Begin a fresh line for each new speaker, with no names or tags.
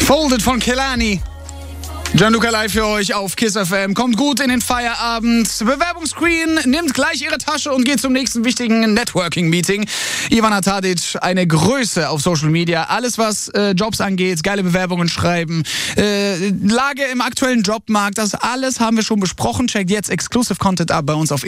Folded von Kehlani. Gianluca live für euch auf KISS FM. Kommt gut in den Feierabend. Bewerbungsqueen nimmt gleich ihre Tasche und geht zum nächsten wichtigen Networking-Meeting. Ivana Tadic, eine Größe auf Social Media. Alles, was Jobs angeht, geile Bewerbungen schreiben, Lage im aktuellen Jobmarkt, das alles haben wir schon besprochen. Checkt jetzt Exclusive Content ab bei uns auf